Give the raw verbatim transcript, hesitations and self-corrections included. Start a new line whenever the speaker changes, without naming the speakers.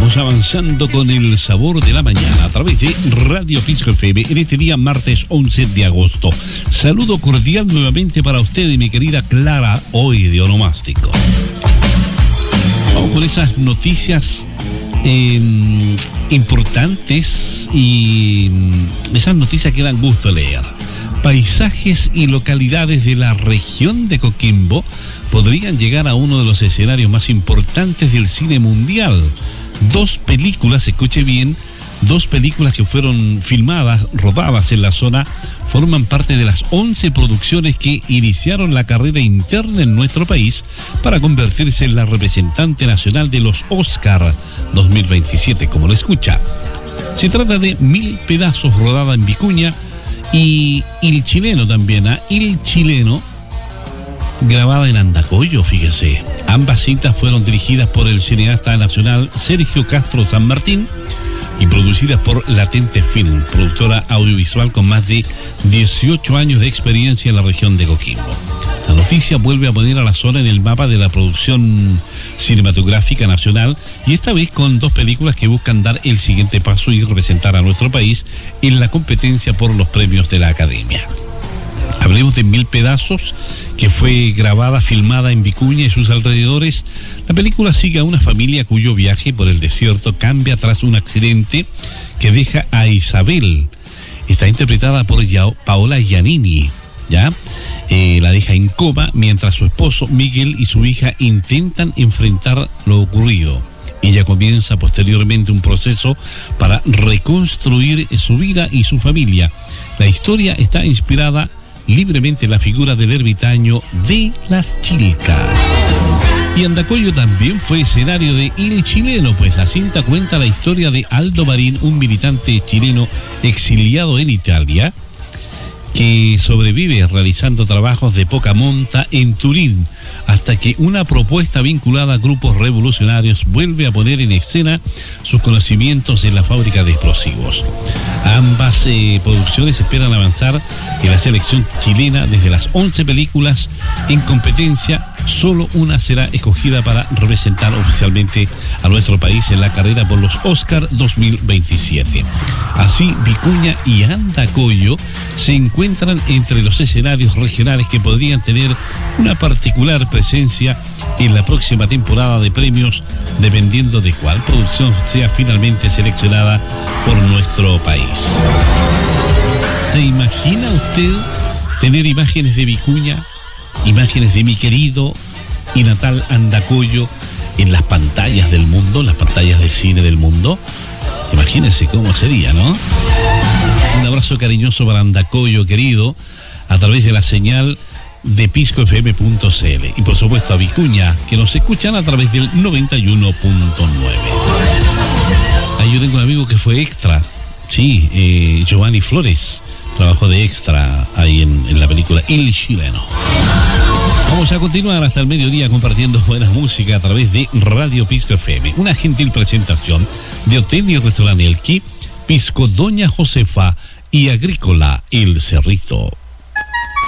Vamos avanzando con el sabor de la mañana a través de Radio Pisco F M en este día martes once de agosto. Saludo cordial nuevamente para usted y mi querida Clara, hoy de Onomástico. Vamos con esas noticias eh, importantes y esas noticias que dan gusto leer. Paisajes y localidades de la región de Coquimbo podrían llegar a uno de los escenarios más importantes del cine mundial. Dos películas, escuche bien, dos películas que fueron filmadas, rodadas en la zona, forman parte de las once producciones que iniciaron la carrera interna en nuestro país para convertirse en la representante nacional de los Oscar dos mil veintisiete, como lo escucha. Se trata de Mil Pedazos, rodada en Vicuña, y Il Chileno también, ¿eh? Il Chileno, grabada en Andacollo, fíjese. Ambas cintas fueron dirigidas por el cineasta nacional Sergio Castro San Martín y producidas por Latente Film, productora audiovisual con más de dieciocho años de experiencia en la región de Coquimbo. La noticia vuelve a poner a la zona en el mapa de la producción cinematográfica nacional, y esta vez con dos películas que buscan dar el siguiente paso y representar a nuestro país en la competencia por los premios de la Academia. Hablemos de Mil Pedazos, que fue grabada, filmada en Vicuña y sus alrededores. La película sigue a una familia cuyo viaje por el desierto cambia tras un accidente que deja a Isabel. Está interpretada por Yao, Paola Giannini, ¿ya? Eh, la deja en coma mientras su esposo Miguel y su hija intentan enfrentar lo ocurrido. Ella comienza posteriormente un proceso para reconstruir su vida y su familia. La historia está inspirada libremente en la figura del ermitaño de las Chilcas. Y Andacollo también fue escenario de Il Chileno, pues la cinta cuenta la historia de Aldo Marín, un militante chileno exiliado en Italia, que sobrevive realizando trabajos de poca monta en Turín, hasta que una propuesta vinculada a grupos revolucionarios vuelve a poner en escena sus conocimientos en la fábrica de explosivos. Ambas eh, producciones esperan avanzar en la selección chilena. Desde las once películas en competencia, solo una será escogida para representar oficialmente a nuestro país en la carrera por los Oscar dos mil veintisiete. Así, Vicuña y Andacollo se encuentran entre los escenarios regionales que podrían tener una particular presencia en la próxima temporada de premios, dependiendo de cuál producción sea finalmente seleccionada por nuestro país. ¿Se imagina usted tener imágenes de Vicuña, imágenes de mi querido y natal Andacollo en las pantallas del mundo, las pantallas de cine del mundo? Imagínense cómo sería, ¿no? Un abrazo cariñoso para Andacollo, querido, a través de la señal de pisco f m punto c l, y por supuesto a Vicuña, que nos escuchan a través del noventa y uno punto nueve. Ahí yo tengo un amigo que fue extra, sí, eh, Giovanni Flores, trabajó de extra ahí en, en la película Il Chileno. Vamos a continuar hasta el mediodía compartiendo buena música a través de Radio Pisco F M. Una gentil presentación de Hotel y Restaurante El Qui, Pisco Doña Josefa y Agrícola El Cerrito.